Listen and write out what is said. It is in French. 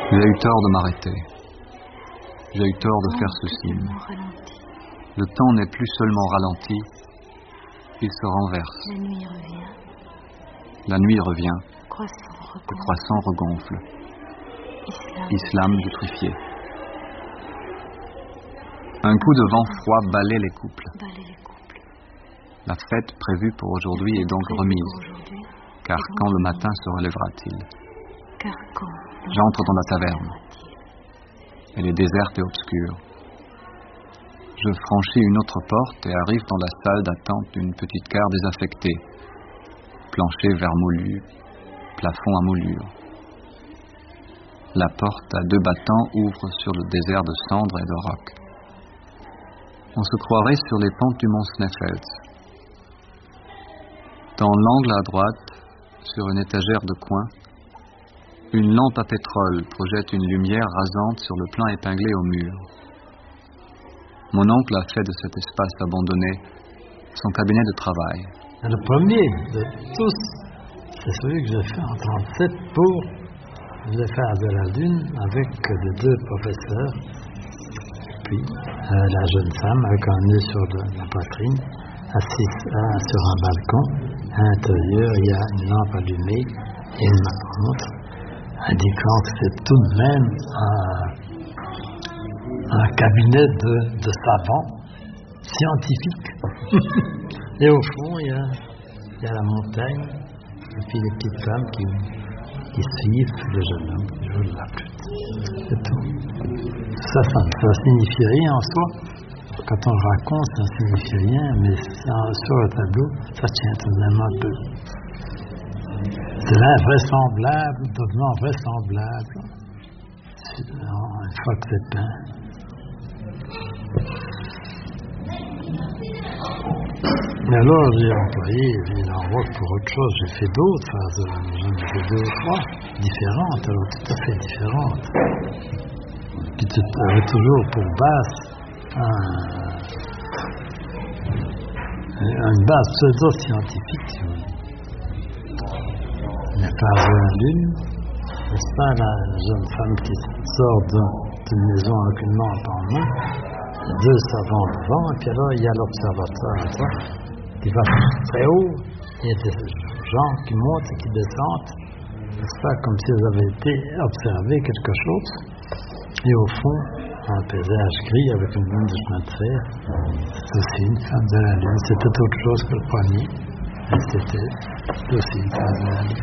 J'ai eu tort de m'arrêter. J'ai eu tort de faire ceci. Le temps n'est plus seulement ralenti, il se renverse. La nuit revient. La nuit revient. Le croissant regonfle. Islam vitrifié. Un coup de vent froid balaie les couples. La fête prévue pour aujourd'hui est donc remise. Car quand le matin se relèvera-t-il? J'entre dans la taverne. Elle est déserte et obscure. Je franchis une autre porte et arrive dans la salle d'attente d'une petite gare désaffectée. Plancher vermoulu, plafond à moulure. La porte à 2 battants ouvre sur le désert de cendres et de rocs. On se croirait sur les pentes du mont Sneffels. Dans l'angle à droite, sur une étagère de coin, une lampe à pétrole projette une lumière rasante sur le plan épinglé au mur. Mon oncle a fait de cet espace abandonné son cabinet de travail. Le premier de tous, c'est celui que j'ai fait en 1937 pour les faire de la Lune avec les 2 professeurs. Puis la jeune femme avec un nez sur la poitrine, assise sur un balcon. À l'intérieur, il y a une lampe allumée et une montre indiquant que c'est tout de même un cabinet de savants scientifiques. Et au fond, il y a la montagne et puis les petites femmes qui suivent le jeune homme qui joue de la flûte. C'est tout. Ça signifie rien en soi. Quand on raconte, ça ne signifie rien, mais sur le tableau, ça tient tout de même un peu. C'est l'invraisemblable, devenant vraisemblable, une fois que c'est peint. Mais alors, j'ai employé la rock pour autre chose. J'ai fait d'autres phases. J'en ai fait 2 ou 3 différentes, alors tout à fait différentes. Puis tu avais toujours pour base une base pseudo-scientifique, si vous voulez. La phase de la Lune, n'est-ce pas, la jeune femme qui sort d'une maison avec une lampe en main, 2 savants devant, et puis alors il y a l'observateur à toi, qui va très haut, il y a des gens qui montent et qui descendent, n'est-ce pas, comme s'ils avaient été observer quelque chose, et au fond, un paysage gris avec une lune de chemin de fer, c'est aussi une femme de la Lune, c'était autre chose que le premier, mais c'était aussi une femme de la Lune.